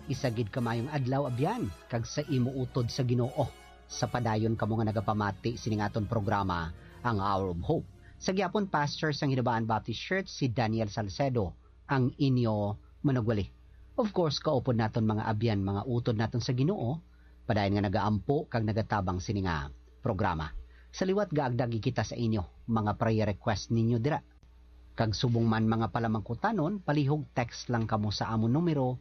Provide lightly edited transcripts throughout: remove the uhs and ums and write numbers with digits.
Isagid kamayong adlaw abyan kag sa imo utod sa Ginoo. Sa padayon kamo nga nagapamati sining aton programa ang Hour of Hope. Sa gyapon pastor sang Hinabaan Baptist Church si Daniel Salcedo ang inyo manugwali. Of course kaupod naton mga abyan mga utod naton sa Ginoo padayon nga nagaampo kag nagatabang sining programa. Sa liwat gaagdagi kita sa inyo mga prayer request ninyo dira. Kag subong man mga palamangkutanon, palihog text lang kamo sa amon numero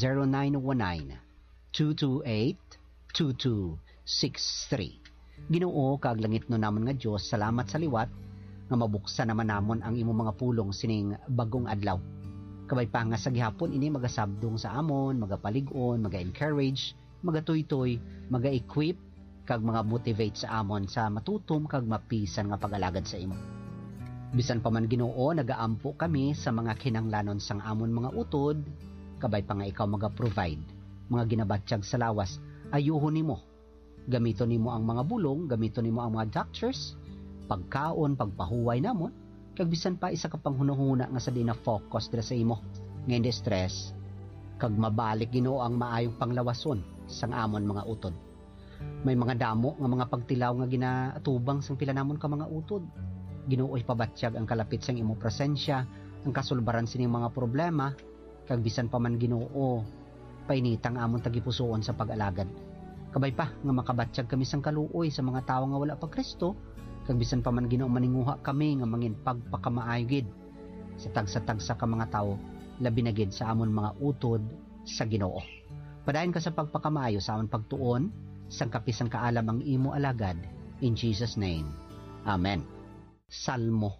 0919-228-2263. Ginoo kag langit no namon nga Dios, salamat sa liwat nga mabuksan naman namon ang imong mga pulong sining bagong adlaw. Kabay pa nga sa gihapon ini magasabdong sa amon, magapalig-on, maga-encourage, magatuytoy, maga-equip kag mga motivate sa amon sa matutom kag mapisan nga pag-alagad sa imo. Bisan pa man Ginoo, nagaampo kami sa mga kinanglanon sang amon mga utod, kabay pa nga ikaw maga-provide mga ginabatsyag sa lawas. Ayuhon nimo, gamiton nimo ang mga bulong, gamiton nimo ang mga doctors, pagkaon, pagpahuway namon, kag bisan pa isa ka pang hunahuna nga sa di na focus dira sa imo nga hindi stress, kag mabalik Ginoo ang maayong panglawason sang amon mga utod. May mga damo nga mga pagtilaw nga ginaatubang sang pila namon ka mga utod. Ginoo ipabatsyag ang kalapit sang imo presensya, ang kasulbaran sining mga problema, kag bisan pa man Ginoo painitang amon tagipusoon sa pag-alagad. Kabay pa nga makabatsyag kami sang kaluoy sa mga tawo nga wala pa Kristo, kag bisan pa man Ginoo maninguha kami nga mangin pagpakamaayo gid sa tagsa-tagsa ka mga tawo, labi na gid sa amon mga utod sa Ginoo. Padayon ka sa pagpakamaayo sa amon pagtuon sang kapisang kaalam ang imo alagad, in Jesus name. Amen. Salmo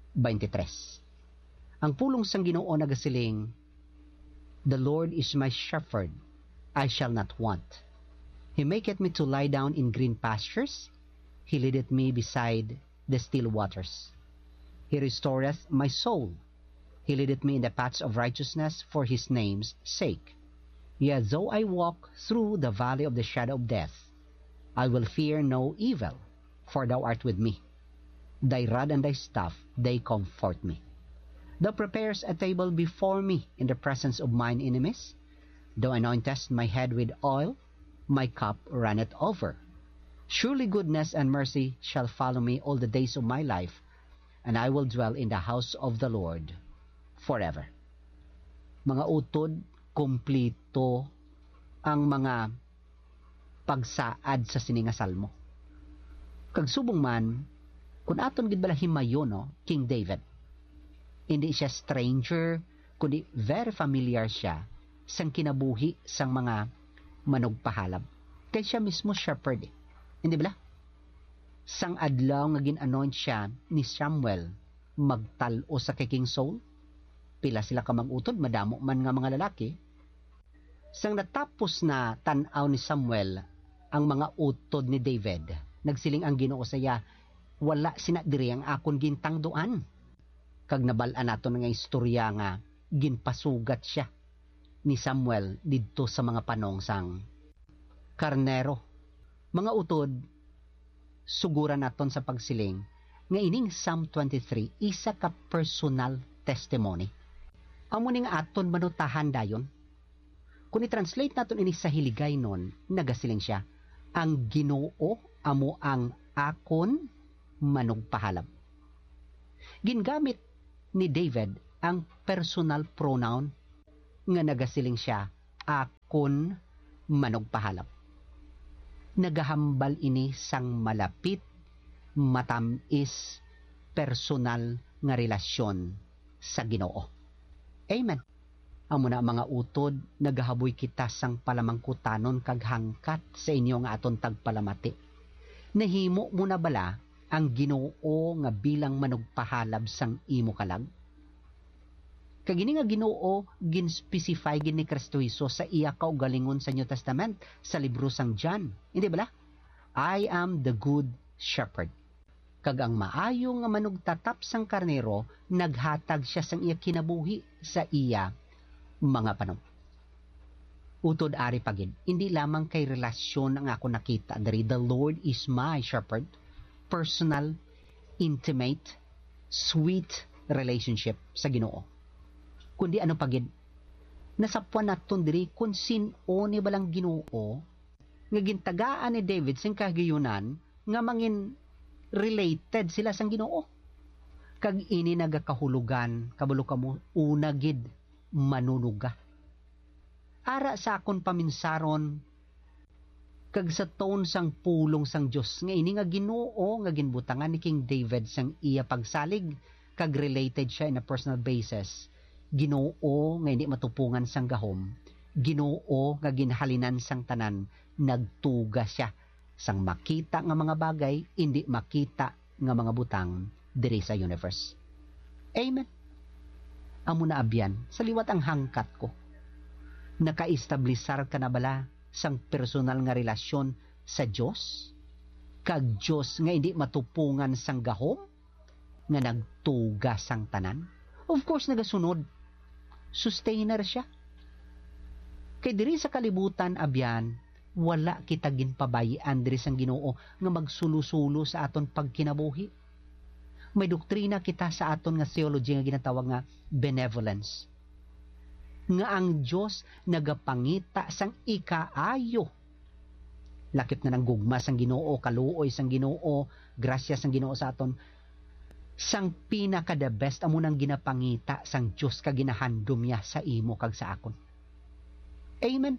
23. Ang pulong sang Ginoo nagasiling, The Lord is my shepherd, I shall not want. He maketh me to lie down in green pastures, He leadeth me beside the still waters. He restoreth my soul, He leadeth me in the paths of righteousness for His name's sake. Yea, though I walk through the valley of the shadow of death, I will fear no evil, for Thou art with me. Thy rod and thy staff, they comfort me. Thou preparest a table before me in the presence of mine enemies. Thou anointest my head with oil, my cup runneth over. Surely goodness and mercy shall follow me all the days of my life, and I will dwell in the house of the Lord forever. Mga utod, kumplito ang mga pagsaad sa sininga salmo. Kag subong man, kung aton gid bala himayon, King David, hindi siya stranger, kundi very familiar siya sang kinabuhi sang mga manugpahalab. Kaya siya mismo shepherd. Hindi ba? Sang adlaw nga gin-anoint siya ni Samuel magtalo sa kay King Saul, pila sila ka mag-utod, madamo man nga mga lalaki. Sang natapos na tan-aw ni Samuel ang mga utod ni David, nagsiling ang Ginoo sa iya, wala sina diri ang akon gintangduan. Kag nabal-an naton nga istorya nga ginpasugat siya ni Samuel didto sa mga panong sang karnero. Mga utod, suguran naton sa pagsiling nga ining Psalm 23 isa ka personal testimony. Amo ning aton manutahan dayon. Kung i-translate naton ini sa Hiligaynon, nagasiling siya, ang Ginoo amo ang akon manugpahalab. Gingamit ni David ang personal pronoun nga nagasiling siya, akon manugpahalab. Nagahambal ini sang malapit, matamis, personal nga relasyon sa Ginoo. Amen. Amo na mga utod, nagahaboy kita sang palamangkutanon kag hangkat sa inyo nga aton tagpalamati. Nahimo mo na bala ang Ginoo nga bilang manugpahalab sang imo kalag? Kag ini nga Ginoo gin-specify gin ni Kristo Hesus sa iya kaugalingon sa New Testament sa libro sang John. Hindi bala? I am the good shepherd. Kag ang maayo nga manugtatap sang karnero, naghatag siya sang iya kinabuhi sa iya mga panom. Utod ari pagid, hindi lamang kay relasyon ang ako nakita diri. The Lord is my shepherd. Personal, intimate, sweet relationship sa Ginoo. Kundi ano pagid, Nasapwan naton diri kung sin-o ni balang Ginoo nga gintagaan ni David sing kahigayunan nga mangin related sila sang Ginoo. Kag ini nagakahulugan kabalo kamo una gid manunuga. Ara sa akon paminsaron kag sa tone sang pulong sang Dios nga ini nga Ginoo nga ginbutangan ni King David sang iya pagsalig kag related siya in a personal basis. Ginoo nga hindi matupungan sang gahom, Ginoo nga ginhalinan sang tanan, nagtuga siya sang makita nga mga bagay, hindi makita nga mga butang diri sa universe. Amen. Amo na abyan, sa liwat ang hangkat ko. Nakaestablisar ka na bala sang personal nga relasyon sa Dios? Kag Dios nga hindi matupungan sang gahom, nga nagtuga sang tanan? Of course, nagasunod. Sustainer siya. Kay diri sa kalibutan abyan, wala kita ginpabayaan diri sang Ginoo nga magsulo-sulo sa aton pagkinabuhi. May doktrina kita sa aton nga theology nga ginatawag nga benevolence. Nga ang Dios nagapangita sang ikaayo. Lakip na ng gugma sang Ginoo, kaluoy sang Ginoo, grasya sang Ginoo sa aton. Sang pinaka the best amo nang ginapangita sang Dios kag ginahandom niya sa imo kag sa akon. Amen.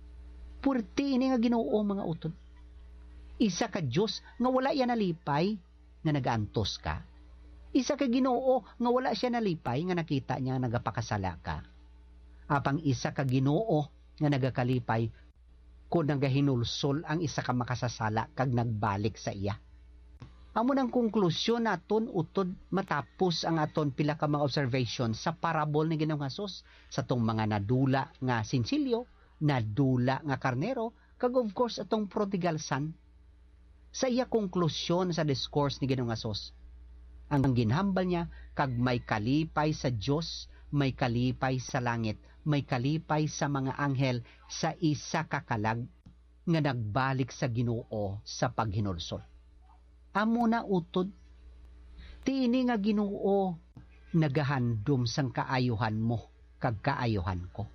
Purti ini nga Ginoo mga utod. Isa ka Dios nga wala iya nalipay nga nagaantos ka. Isa ka Ginoo nga wala siya nalipay nga nakita niya nagapakasala ka. Apang isa ka Ginoo nga nagakalipay kung nagahinulsol ang isa ka makasasala kag nagbalik sa iya. Amo nang konklusyon naton utod matapos ang aton pila ka mga observation sa parabol ni Ginoong Hesus sa tong mga nadula nga sinsilyo, nadula nga karnero, kag of course atong prodigal son. Sa iya konklusyon sa discourse ni Ginoong Hesus, ang ginhambal niya kag may kalipay sa Dios, may kalipay sa langit, may kalipay sa mga anghel sa isa ka kalag nga nagbalik sa Ginoo sa paghinulsol. Amo na utod, tiini nga Ginoo nagahandom sang kaayuhan mo kag kaayuhan ko.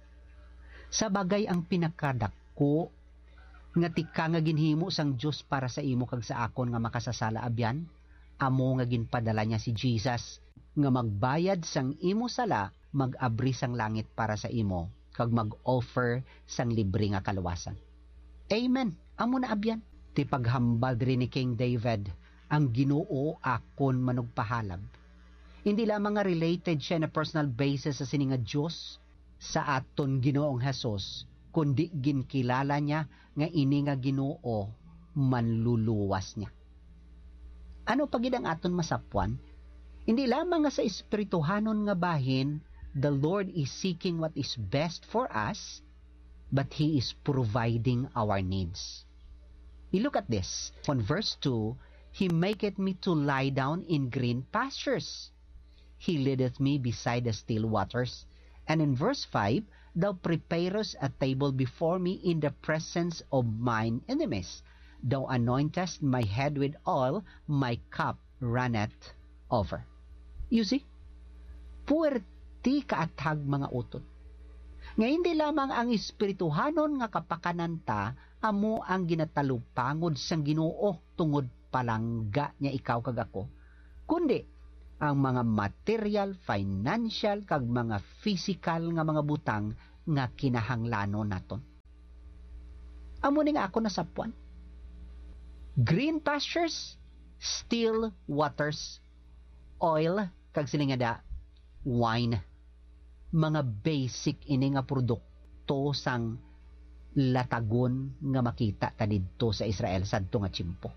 Sa bagay ang pinakadako nga tika nga ginhimo sang Dios para sa imo kag sa akon nga makasasala abyan, amo nga ginpadala niya si Jesus nga magbayad sang imo sala, mag-abri sang langit para sa imo kag mag-offer sang libre nga kaluwasan. Amen. Amo na abyan. Ti paghambal diri ni King David, ang Ginoo akon manugpahalab. Hindi lamang nga related siya na personal basis sa sini nga Dios sa aton Ginoong Hesus, kundi ginkilala niya nga ini nga Ginoo manluluwas niya. Ano pagid ang aton masapwan? Hindi lamang nga sa espirituhanon nga bahin, the Lord is seeking what is best for us, but He is providing our needs. You look at this. On verse 2, He maketh me to lie down in green pastures. He leadeth me beside the still waters. And in verse 5, Thou preparest a table before me in the presence of mine enemies. Thou anointest my head with oil, my cup runneth over. You see? Puwerti kaatag mga utod. Nga hindi lamang ang espirituhanon nga kapakananta amo ang ginatalupangod sang Ginoo tungod palangga niya ikaw kag ako, kundi ang mga material, financial kag mga physical nga mga butang nga kinahanglanon naton. Amo ning ako nasapwan. Green pastures, still waters, oil kag siningada wine. Mga basic ini nga produkto sang latagon nga makita ta didto sa Israel sadto nga tiyempo.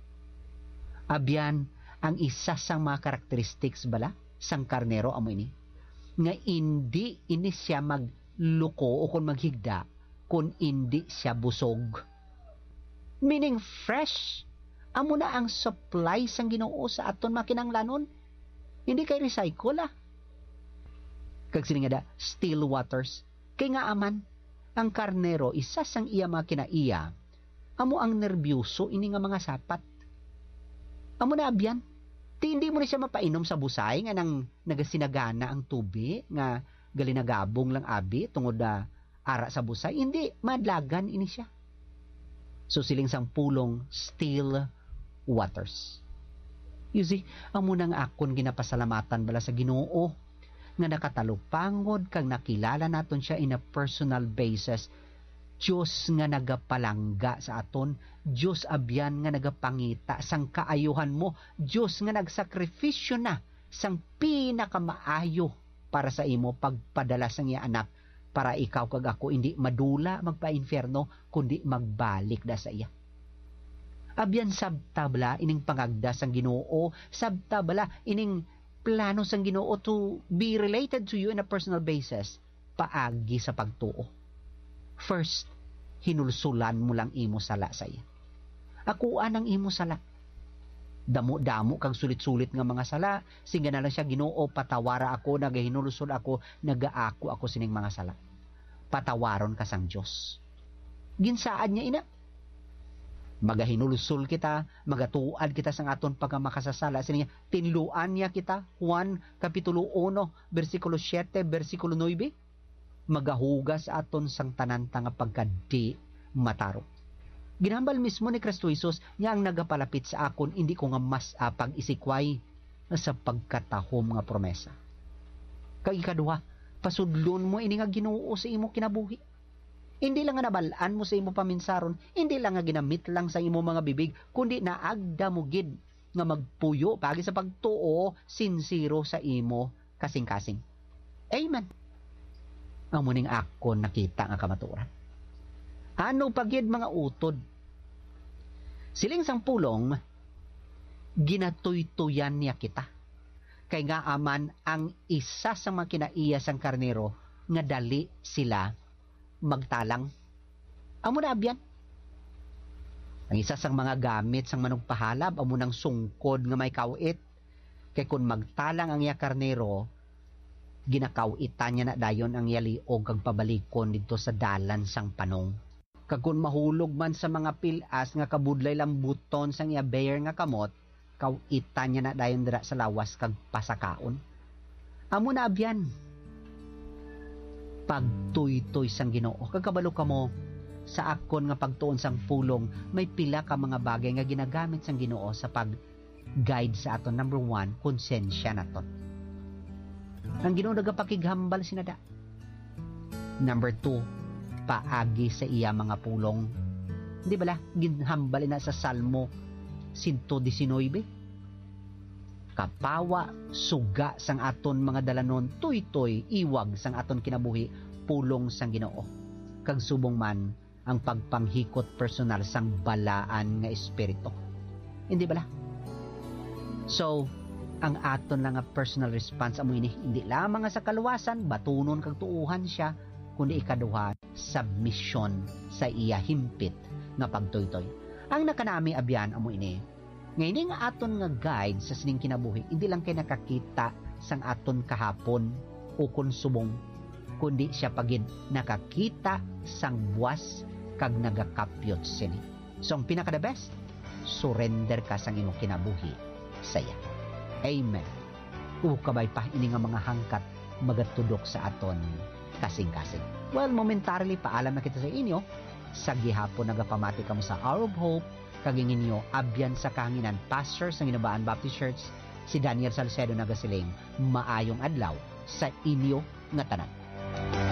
Abyan ang isa sang mga characteristics bala sang karnero amo ini nga hindi ini siya magluko o kung maghigda kung hindi siya busog. Meaning fresh. Amo na ang supply sang Ginoo sa aton makinanglanon. Hindi kay recycle Kag siningada still waters. Kay nga aman ang karnero isa sang iya makinaiya. Amo ang nerbyuso ini nga mga sapat. Amo na abyan. Hindi mo na siya mapainom sa busay nga nang nagasinagana ang tubig nga gali nagabong lang abi tungod na ara sa busay, hindi, madlagan ini siya. So siling sang pulong, still waters. You see, amo nang akon ginapasalamatan bala sa Ginoo nga nakatalupangod kang nakilala naton siya in a personal basis. Diyos nga nagapalangga sa aton, Diyos abyan nga nagapangita sang kaayuhan mo, Diyos nga nagsakripisyo na sang pinakamaayo para sa imo pagpadala sang iya anak para ikaw kag ako hindi madula magpa-inferno kundi magbalik da sa iya. Abyan sabtabla ining pangagda sang Ginoo, sabtabla ining plano sang Ginoo to be related to you in a personal basis paagi sa pagtuo. First, hinulsulan mo lang imo sala sa iya. Akuan ang imo sala. Damo-damo kang sulit-sulit nga mga sala, singa na lang siya, Ginoo, patawara ako, nagahinulsol ako, nagaako ako sining mga sala. Patawaron ka sang Diyos. Ginsaan niya ina. Magahinulsol kita, magatuad kita sang aton pagkamakasasala. Sining tinluan niya kita, Juan Kapitulo 1, versikulo 7, versikulo 9. Magahugas aton sang tanan nga pagkadi mataro. Ginambal mismo ni Kristo Jesus niya ang nagapalapit sa akon, hindi ko nga mas pag-isikway sa pagkatahom nga promesa. Kag ikaduha, pasudlon mo ini nga Ginoo sa imo kinabuhi. Hindi lang nga nabalaan mo sa imo paminsaron, hindi lang nga ginamit lang sa imo mga bibig, kundi naagda mo gid nga magpuyo pagi sa pagtuo sinsiro sa imo kasing-kasing. Amen. Amo ning akon nakita nga kamatuoran. Ano pagid mga utod? Siling sang pulong, ginatuytuyan niya kita. Kay nga aman ang isa sa mga kinaiya sang karnero nga dali sila magtalang. Amo na abyan. Ang isa sang mga gamit sang manugpahalab, amo nang sungkod nga may kawit. Kay kung magtalang ang iya karnero, ginakawitan niya na dayon ang yaliog kag pabalikon dito sa dalan sang panong. Kag kung mahulog man sa mga pilas nga kabudlay lang buton sang iya bear nga kamot, kawitan niya na dayon dira sa lawas kag pasakaon. Amo na abyan. Pagtuytoy sang Ginoo. Kag kabalo kamo sa akon nga pagtuon sang pulong, may pila ka mga bagay nga ginagamit sang Ginoo sa pag-guide sa aton. Number 1, konsensya naton. Ang Ginoo nagapakighambal sinada. Number 2, paagi sa iya mga pulong. Di bala, ginhambal na sa Salmo 119. Kapawa, suga sang aton mga dalanon, tuytoy, iwag sang aton kinabuhi, pulong sang Ginoo. Kag subong man ang pagpanghikot personal sang balaan nga espiritu. Hindi bala? So, ang aton lang nga personal response amo ini, hindi lamang sa kaluwasan, batunon kag tuuhan siya, kundi ikaduha, submission sa iya himpit nga pagtuytoy. Ang nakanami abyan amo ini, ngayon nga aton nga guide sa sining kinabuhi, hindi lang kay nakakita sang aton kahapon o konsumong, kundi siya pagid nakakita sang buwas kag nagakapyot sini. So ang pinaka the best, surrender ka sang imong kinabuhi sa iya. Amen. Kabay pa ini nga mga hangkat magatudok sa aton kasing-kasing. Well, momentarily paalam na kita sa inyo. Sa gihapon nagapamati kamo sa Hour of Hope, kagingin nyo abyan sa kahanginan pastor sa Ginabaan Baptist Church, si Daniel Salcedo nagasiling, maayong adlaw sa inyo nga tanan.